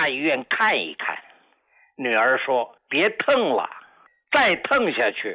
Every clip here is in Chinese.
大医院看一看。女儿说，别疼了，再疼下去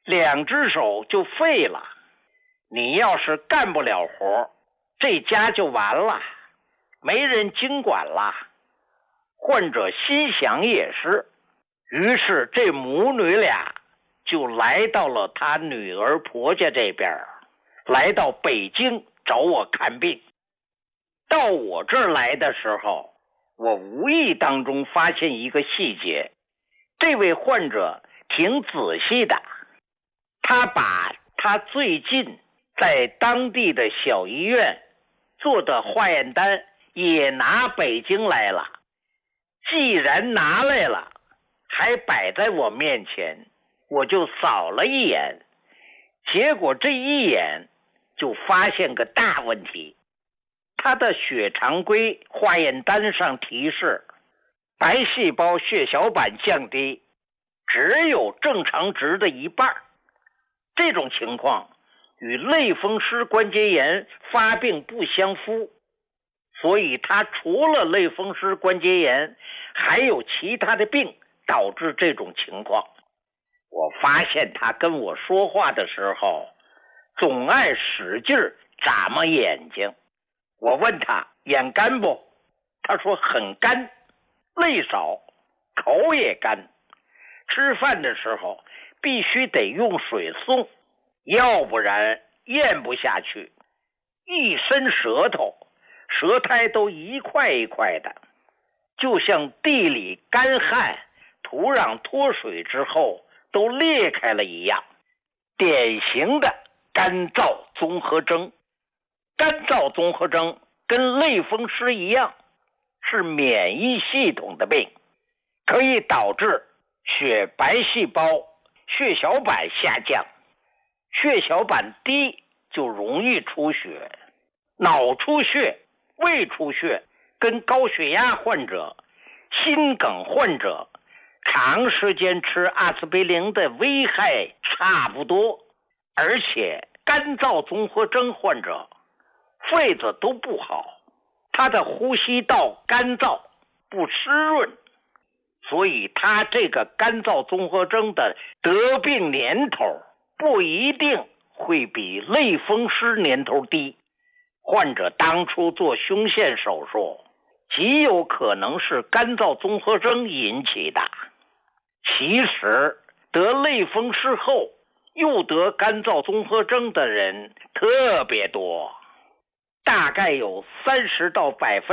2只手就废了，你要是干不了活，这家就完了，没人经管了。患者心想也是，于是这母女俩就来到了他女儿婆家这边，来到北京找我看病。到我这儿来的时候，我无意当中发现一个细节，这位患者挺仔细的，他把他最近在当地的小医院做的化验单也拿北京来了。既然拿来了，还摆在我面前，我就扫了一眼，结果这一眼就发现个大问题。他的血常规化验单上提示，白细胞血小板降低，只有正常值的一半。这种情况与类风湿关节炎发病不相符，所以他除了类风湿关节炎，还有其他的病导致这种情况。我发现他跟我说话的时候，总爱使劲眨巴眼睛。我问他眼干不？他说很干，泪少，口也干。吃饭的时候必须得用水送，要不然咽不下去。一伸舌头，舌苔都一块一块的，就像地里干旱，土壤脱水之后都裂开了一样，典型的干燥综合征。干燥综合征跟类风湿一样，是免疫系统的病，可以导致血白细胞血小板下降，血小板低就容易出血，脑出血、胃出血跟高血压患者、心梗患者长时间吃阿司匹林的危害差不多。而且干燥综合征患者肺子都不好，他的呼吸道干燥不湿润，所以他这个干燥综合征的得病年头不一定会比类风湿年头低。患者当初做胸腺手术，极有可能是干燥综合征引起的。其实得类风湿后又得干燥综合征的人特别多，大概有30%到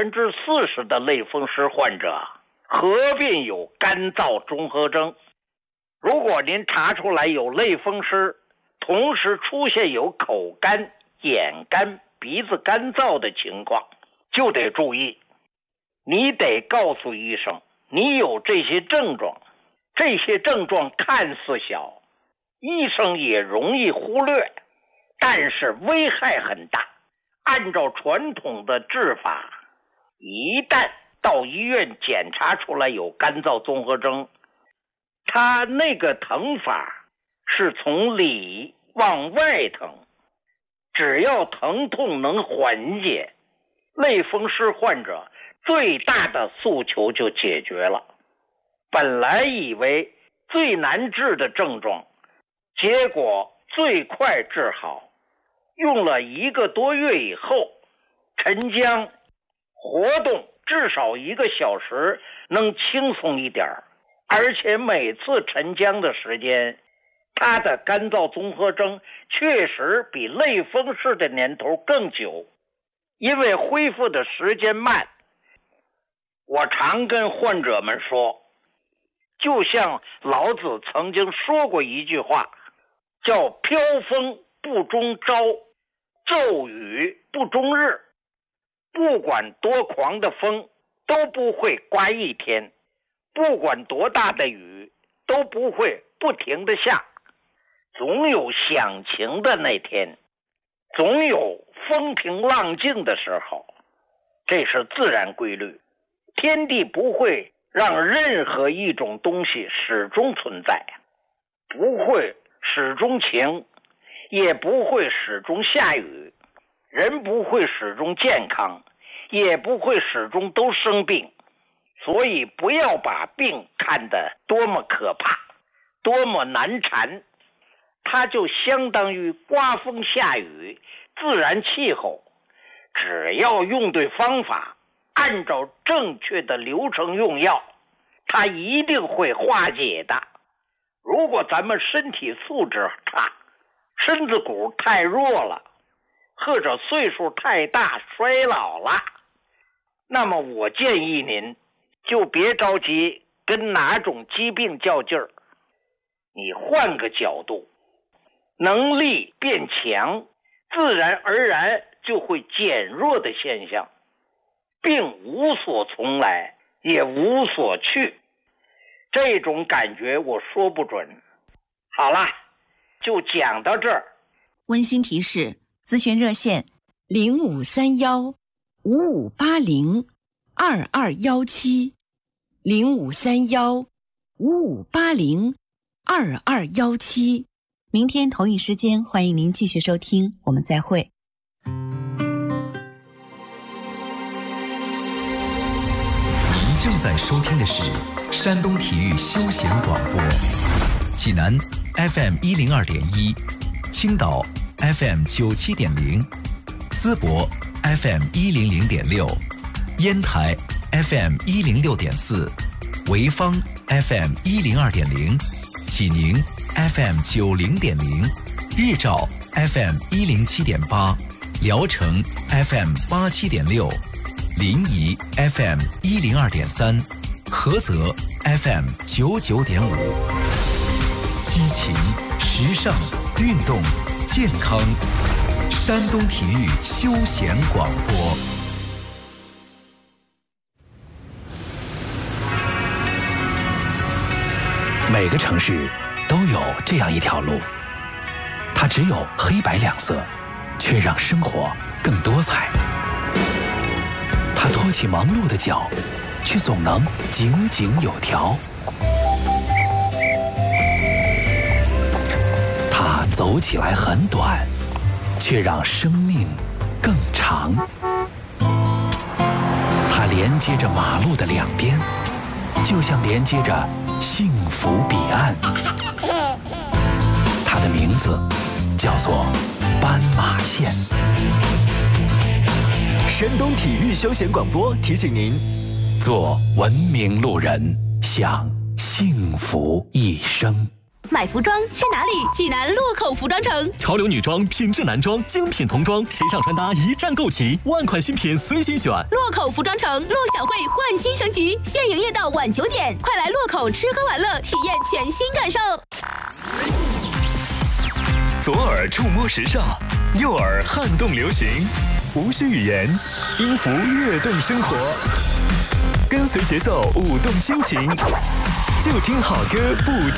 40%的类风湿患者合并有干燥综合征。如果您查出来有类风湿，同时出现有口干、眼干、鼻子干燥的情况，就得注意，你得告诉医生你有这些症状。这些症状看似小，医生也容易忽略，但是危害很大。按照传统的治法，一旦到医院检查出来有干燥综合征，他那个疼法是从里往外疼，只要疼痛能缓解，类风湿患者最大的诉求就解决了。本来以为最难治的症状，结果最快治好，用了1个多月以后，陈江活动至少1个小时能轻松一点，而且每次陈江的时间，他的干燥综合征确实比类风湿的年头更久。因为恢复的时间慢，我常跟患者们说，就像老子曾经说过一句话，叫飘风不终朝，骤雨不终日。不管多狂的风都不会刮一天，不管多大的雨都不会不停的下，总有响晴的那天，总有风平浪静的时候。这是自然规律，天地不会让任何一种东西始终存在，不会始终晴，也不会始终下雨，人不会始终健康，也不会始终都生病。 所以不要把病看得多么可怕，多么难缠，它就相当于刮风下雨，自然气候，只要用对方法，按照正确的流程用药，它一定会化解的。如果咱们身体素质差，身子骨太弱了，或者岁数太大衰老了，那么我建议您就别着急跟哪种疾病较劲儿，你换个角度，能力变强，自然而然就会减弱的现象。病无所从来，也无所去，这种感觉我说不准。好了，就讲到这儿。 温馨提示：咨询热线0531-5580-2217，0531-5580-2217。明天同一时间，欢迎您继续收听，我们再会。 您正在收听的是山东体育休闲广播，济南 FM102.1，青岛 FM97.0，淄博 FM100.6，烟台 FM106.4，潍坊 FM102.0，济宁 FM90.0，日照 FM107.8，聊城 FM87.6，临沂 FM102.3，菏泽 FM99.5。激情、时尚、运动、健康，山东体育休闲广播。 每个城市都有这样一条路，它只有黑白两色，却让生活更多彩。它拖起忙碌的脚，却总能井井有条。它走起来很短，却让生命更长。它连接着马路的两边，就像连接着幸福彼岸。它的名字叫做斑马线。 山东体育休闲广播提醒您： 做文明路人，享幸福一生。 买服装去哪里？济南洛口服装城， 潮流女装、品质男装、精品童装、时尚穿搭一站购齐，万款新品随心选。 洛口服装城陆小慧焕新升级，现营业到晚9点，快来洛口吃喝玩乐，体验全新感受。 左耳触摸时尚，右耳撼动流行，无需语言，音符跃动生活，跟随节奏舞动心情，就听好歌不